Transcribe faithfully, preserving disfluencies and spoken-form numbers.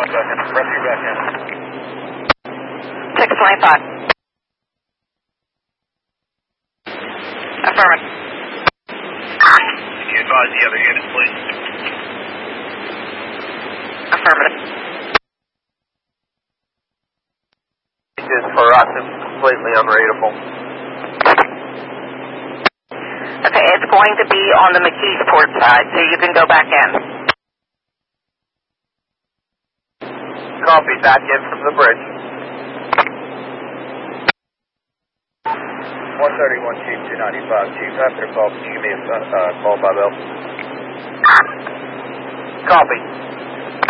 back in. Rescue back in. six twenty-five. Affirmative. Can you advise the other units, please? Affirmative. This for us is completely unreadable. Okay, it's going to be on the McKeesport side, so you can go back in. Copy, back in from the bridge. one thirty-one, Chief, two ninety-five. Chief, after call, can you give me a uh, call by bell? Copy.